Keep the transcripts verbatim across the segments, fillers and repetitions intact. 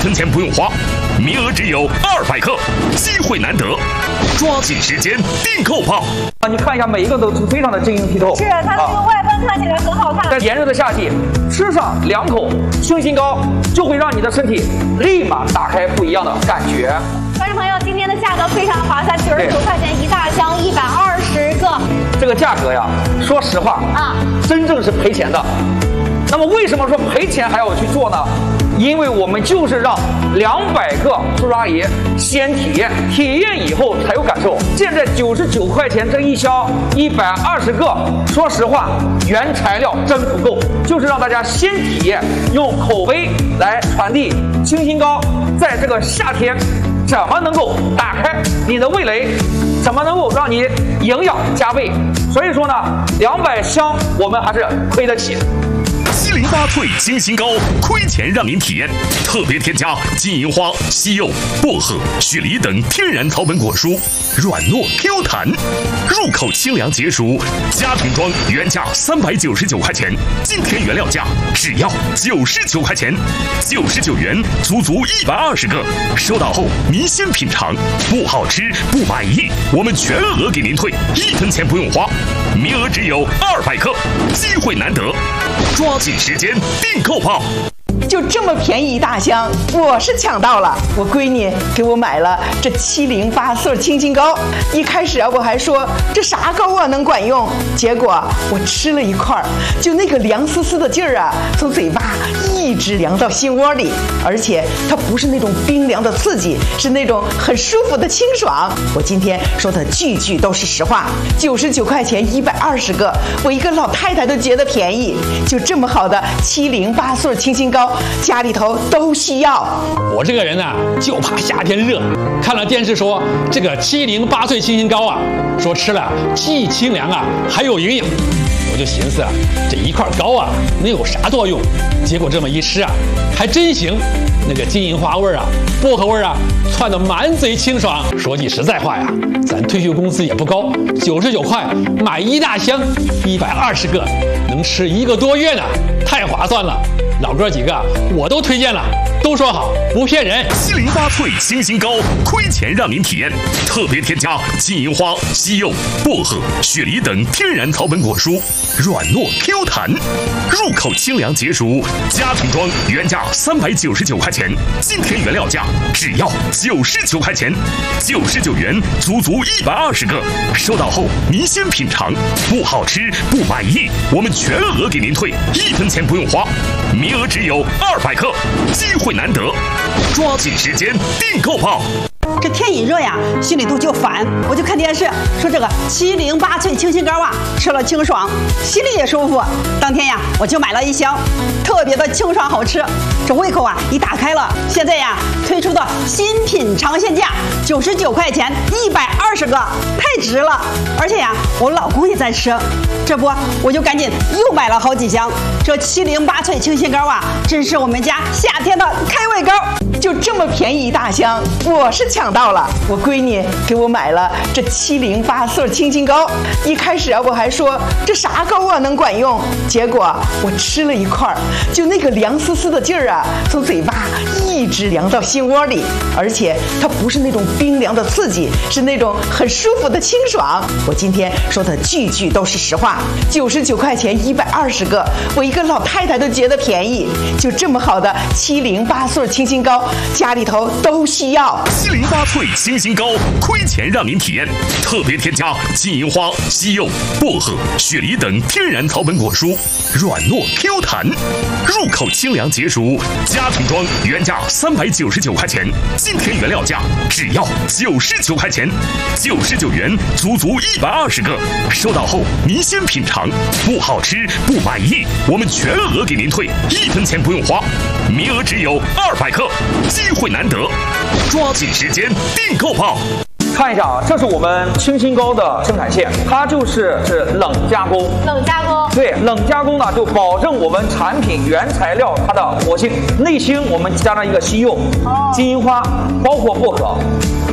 分钱不用花，名额只有二百克，机会难得，抓紧时间订购吧！ 啊，你看一下，每一个都是非常的晶莹剔透。 是它的这个外观看起来很好看。 在炎热的夏季，吃上两口清新膏，就会让你的身体立马打开不一样的感觉。 观众朋友，今天的价格非常划算，九十九块钱一大箱，一百二十个。 这个价格呀，说实话啊，真正是赔钱的。那么为什么说赔钱还要去做呢？因为我们就是让两百个叔叔阿姨先体验，体验以后才有感受。现在九十九块钱这一箱，一百二十个，说实话，原材料真不够，就是让大家先体验，用口碑来传递清新膏在这个夏天怎么能够打开你的味蕾，怎么能够让你营养加倍。所以说呢，两百箱我们还是亏得起。 七零八萃清新膏，亏钱让您体验。特别添加金银花、西柚、薄荷、雪梨等天然草本果蔬，软糯 Q 弹，入口清凉解暑。家庭装原价三百九十九块钱，今天原料价只要九十九块钱，九十九元足足一百二十个。收到后您先品尝，不好吃不满意，我们全额给您退，一分钱不用花。名额只有二百克，机会难得，抓紧时间订购吧！ 就这么便宜一大箱，我是抢到了。我闺女给我买了这七零八色清新膏，一开始啊我还说这啥膏啊能管用，结果我吃了一块，就那个凉丝丝的劲儿啊，从嘴巴一直凉到心窝里，而且它不是那种冰凉的刺激，是那种很舒服的清爽。我今天说的句句都是实话，九十九块钱一百二十个，我一个老太太都觉得便宜。就这么好的七零八色清新膏，家里头都需要。 我这个人啊，就怕夏天热。看了电视说这个七零八萃清新膏啊，说吃了既清凉啊，还有营养。我就寻思啊，这一块膏啊，能有啥作用？结果这么一吃啊，还真行。那个金银花味啊，薄荷味啊，窜得满嘴清爽。说句实在话呀，咱退休工资也不高，九十九块买一大箱，一百二十个，能吃一个多月呢，太划算了。老哥几个我都推荐了，都说好，不骗人。 七零八萃清新膏，亏钱让您体验。特别添加金银花、西柚、薄荷、雪梨等天然草本果蔬，软糯 Q 弹，入口清凉解暑。家庭装原价三百九十九块钱，今天原料价只要九十九块钱，九十九元足足一百二十个。收到后您先品尝，不好吃不满意，我们全额给您退，一分钱不用花。名额只有二百克，机会难得，抓紧时间订购吧！ 这天一热呀，心里头就烦，我就看电视说这个七零八萃清新膏啊，吃了清爽，心里也舒服。当天呀，我就买了一箱，特别的清爽好吃，这胃口啊一打开了。现在呀，推出的新品尝鲜价九十九块钱，一百二十个，太值了。而且呀，我老公也在吃，这不我就赶紧又买了好几箱。这七零八萃清新膏啊，真是我们家夏天的开胃膏。 就这么便宜一大箱，我是抢到了。我闺女给我买了这七零八色清新膏，一开始啊我还说这啥膏啊能管用，结果我吃了一块，就那个凉丝丝的劲儿啊，从嘴巴一直凉到心窝里，而且它不是那种冰凉的刺激，是那种很舒服的清爽。我今天说的句句都是实话，九十九块钱一百二十个，我一个老太太都觉得便宜。就这么好的七零八色清新膏，家里头都需要。 七零八萃清新膏，亏钱让您体验。特别添加金银花、西柚、薄荷、雪梨等天然草本果蔬，软糯 Q 弹，入口清凉解暑。家庭装原价三百九十九块钱，今天原料价只要九十九块钱，九十九元足足一百二十个。收到后您先品尝，不好吃不满意，我们全额给您退，一分钱不用花。名额只有二百克，机会难得，抓紧时间订购吧！ 看一下啊，这是我们清新膏的生产线，它就是是冷加工。 冷加工。 对，冷加工呢就保证我们产品原材料它的活性。内芯我们加上一个西柚、哦、金银花，包括薄荷，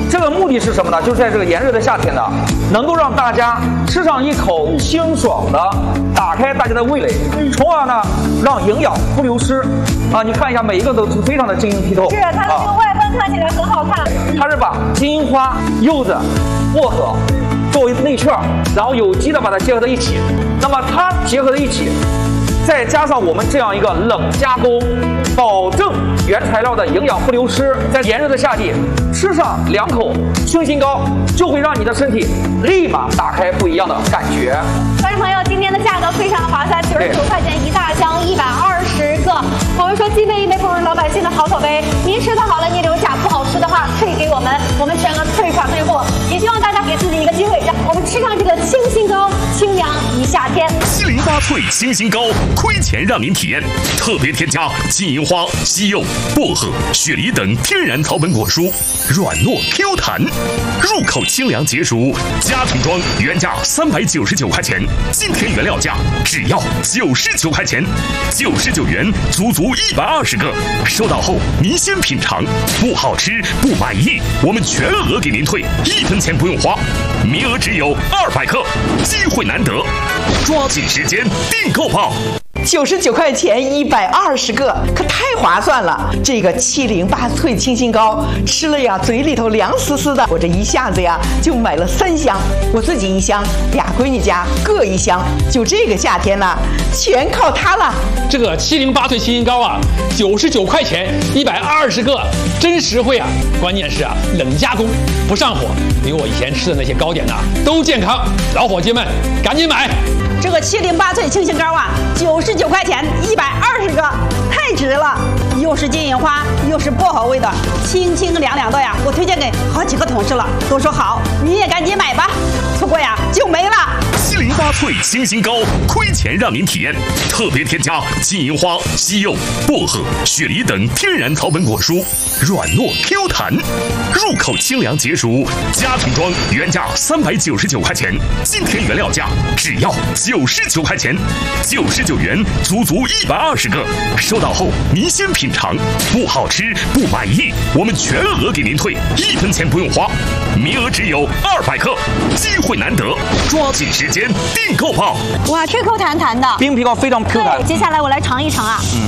这个目的是什么呢？就是在这个炎热的夏天呢，能够让大家吃上一口清爽的，打开大家的味蕾，从而呢让营养不流失。啊，你看一下，每一个都是非常的晶莹剔透。 是它的这个外观看起来很好看。 它是把金花、柚子、薄荷作为内馅，然后有机的把它结合在一起。那么它结合在一起，再加上我们这样一个冷加工，保证原材料的营养不流失。在炎热的夏季，吃上两口清新糕，就会让你的身体立马打开不一样的感觉。 观众朋友，今天的价格非常划算，九十九块钱一大箱，一百二十个。我们说既备一枚奉润老百姓的好口碑，您吃的好了，您留下；不好吃的话退给我们，我们全额退款退货。也希望大家给自己一个机会，让我们吃上这个清新糕，清凉一夏天。 七零八脆清新糕，亏钱让您体验。特别添加金银花、西柚、薄荷、雪梨等天然草本果蔬，软糯 Q 弹，入口清凉解暑。家庭装原价三百九十九块钱，今天原料价只要九十九块钱，九十九元足足一百二十个。收到后您先品尝，不好吃不满意，我们全额给您退，一分钱不用花。名额只有二百克，机会难得，抓紧时间订购吧。 九十九块钱一百二十个，可太划算了！这个七零八脆清新糕吃了呀，嘴里头凉丝丝的。我这一下子呀就买了三箱，我自己一箱，俩闺女家各一箱。就这个夏天呢，全靠它了。 这个七零八脆清新糕啊，九十九块钱一百二十个，真实惠啊！关键是啊，冷加工，不上火，比我以前吃的那些糕点呐、啊、都健康。老伙计们，赶紧买！ 这个七零八脆清新糕啊，九十九块钱一百二十个，太值了！又是金银花，又是薄荷味的，清清凉凉的呀！我推荐给好几个同事了，都说好，你也赶紧买吧，错过呀就没了。 七零八脆清新糕，亏钱让您体验。特别添加金银花、西柚、薄荷、雪梨等天然草本果蔬，软糯 Q 弹，入口清凉解暑。家庭装原价三百九十九块钱，今天原料价只要九十九块钱，九十九元足足一百二十个。收到后您先品尝，不好吃不满意，我们全额给您退，一分钱不用花。名额只有二百克，机会难得，抓紧时间订购吧！ 哇，这 Q 弹弹的， 冰皮糕非常 Q 弹。 对，接下来我来尝一尝啊。嗯。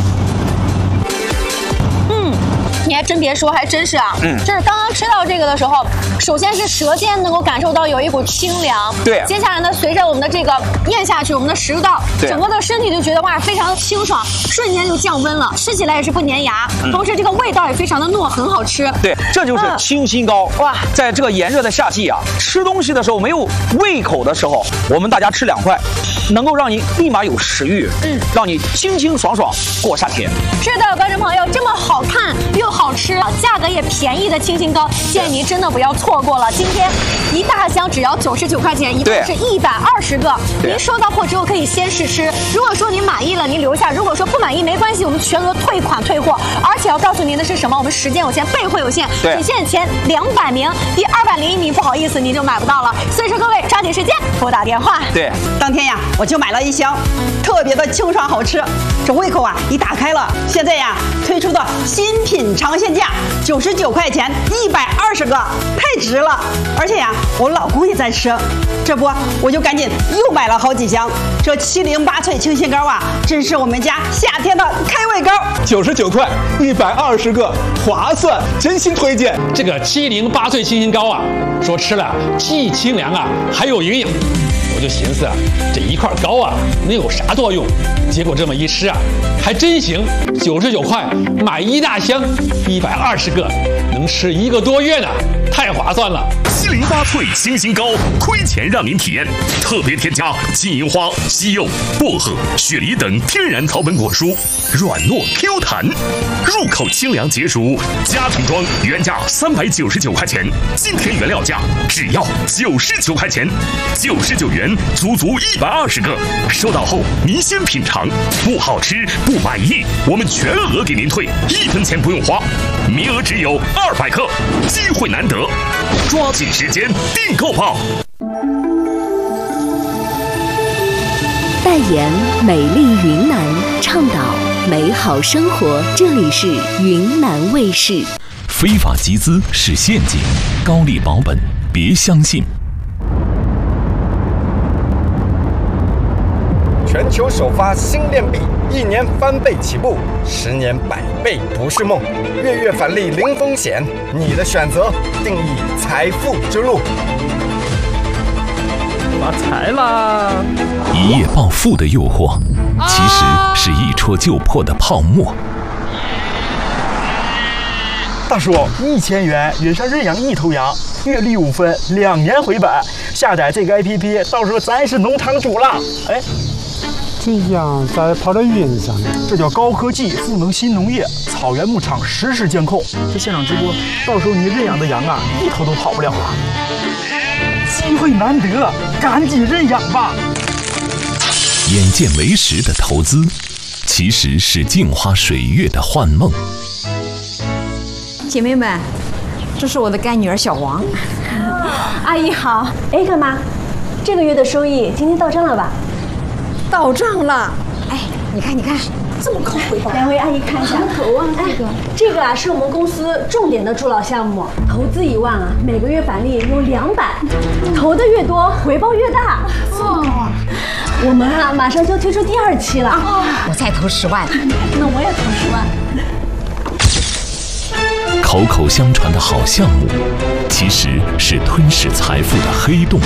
嗯。你还真别说，还真是啊。嗯。就是刚刚吃到这个的时候，首先是舌尖能够感受到有一股清凉。 对。 接下来呢，随着我们的这个咽下去，我们的食道，整个的身体就觉得哇，非常的清爽，瞬间就降温了，吃起来也是不粘牙，嗯、同时这个味道也非常的糯，很好吃。 对，这就是清新糕。嗯、哇，在这个炎热的夏季啊，吃东西的时候没有胃口的时候，我们大家吃两块，能够让你立马有食欲，嗯，让你清清爽爽过夏天。 是的，观众朋友，这么好看又好吃，价格也便宜的清新糕，建议您真的不要错过了。今天一大箱只要九十九块钱，一共是一百二十个。您收到货之后可以先试吃，如果说您满意了，您留下；如果说不满意，没关系，我们全额退款退货。而且要告诉您的是什么？我们时间有限，备货有限，仅限前两百名，第二百零一名不好意思，您就买不到了。所以说各位抓紧时间拨打电话。 对， 当天呀我就买了一箱，特别的清爽好吃，这胃口啊一打开了。现在呀推出的新品尝鲜价九十九块钱一百二十个，太值了。而且呀我老公也在吃，这不我就赶紧又买了好几箱。这七零八脆清新糕啊，真是我们家夏天的开胃糕。 九十九块一百二十个，划算，真心推荐。 这个七零八脆清新糕啊，说吃了既清凉啊，还有营养。我就寻思啊，这一块糕啊能有啥作用？结果这么一吃啊，还真行。九十九块买一大箱，一百二十个，能吃一个多月呢，太划算了。 七零八脆清新糕，亏钱让您体验。特别添加金银花、西柚、薄荷、雪梨等天然草本果蔬，软糯 Q 弹，入口清凉解暑。家庭装原价三百九十九块钱，今天原料价只要九十九块钱，九十九元足足一百二十个。收到后您先品尝，不好吃不满意，我们全额给您退，一分钱不用花。名额只有二百克，机会难得，抓紧时间订购吧！ 代言美丽云南，倡导美好生活。这里是云南卫视。 非法集资是陷阱，高利保本别相信。 全球首发新恋币，一年翻倍起步，十年百倍不是梦。月月返利零风险，你的选择定义财富之路。 发财啦！ 一夜暴富的诱惑，其实是一戳就破的泡沫。 大叔，一千元约上认养一头羊，月利五分，两年回本。下载这个 A P P， 到时候咱是农场主了。哎。 这样咋跑到云上呢？ 这叫高科技赋能新农业，草原牧场实时监控，这现场直播，到时候你认养的羊啊，一头都跑不了啊！机会难得，赶紧认养吧！ 眼见为实的投资，其实是镜花水月的幻梦。 姐妹们，这是我的干女儿小王。 阿姨好。哎，干妈，这个月的收益今天到账了吧？ 到账了，哎，你看，你看，这么快回报。 两位阿姨看一下，头啊，这个，这个啊是我们公司重点的助老项目，投资一万啊，每个月返利有两百，投的越多，回报越大。哦，我们啊马上就推出第二期了， 哦，我再投十万， 那我也投十万。口口相传的好项目，其实是吞噬财富的黑洞。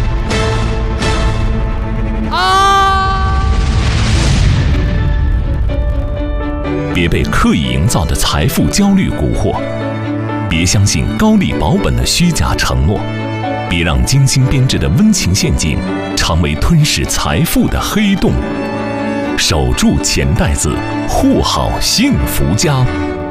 别被刻意营造的财富焦虑蛊惑，别相信高利保本的虚假承诺，别让精心编织的温情陷阱成为吞噬财富的黑洞。守住钱袋子，护好幸福家。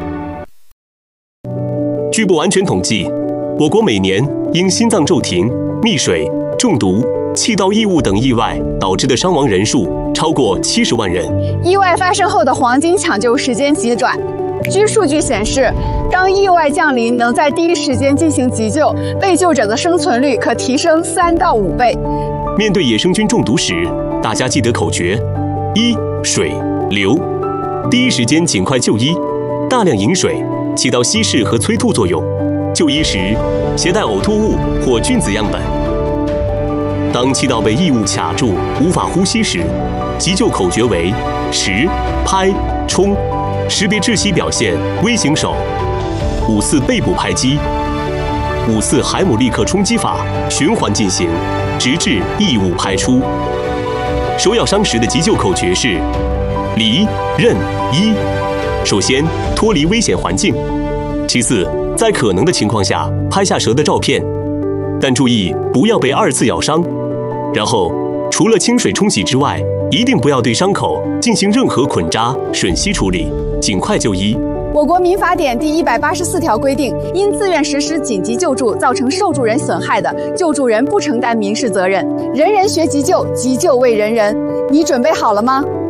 据不完全统计，我国每年因心脏骤停、溺水、中毒、气道异物等意外导致的伤亡人数超过七十万人。 意外发生后的黄金抢救时间极短。据数据显示，当意外降临，能在第一时间进行急救，被救者的生存率可提升三到五倍。 面对野生菌中毒时，大家记得口诀：一、水流，第一时间尽快就医，大量饮水，起到稀释和催吐作用。就医时，携带呕吐物或菌子样本。当气道被异物卡住，无法呼吸时，急救口诀为十、拍、冲，识别窒息表现，微型手，五次背部拍击，五次海姆立克冲击法，循环进行，直至异物排出。手咬伤时的急救口诀是离、任、医。首先脱离危险环境，其次在可能的情况下拍下蛇的照片，但注意不要被二次咬伤。然后，除了清水冲洗之外，一定不要对伤口进行任何捆扎、吮吸处理，尽快就医。 我国民法典第一百八十四条规定，因自愿实施紧急救助造成受助人损害的，救助人不承担民事责任。人人学急救，急救为人人。你准备好了吗？